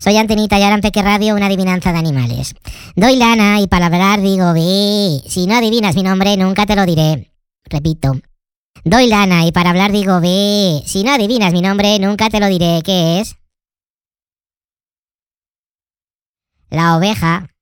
Soy Antenita y ahora en Peque Radio una adivinanza de animales. Doy lana y para hablar digo ve. Si no adivinas mi nombre nunca te lo diré. Repito. Doy lana y para hablar digo ve. Si no adivinas mi nombre nunca te lo diré. ¿Qué es? La oveja.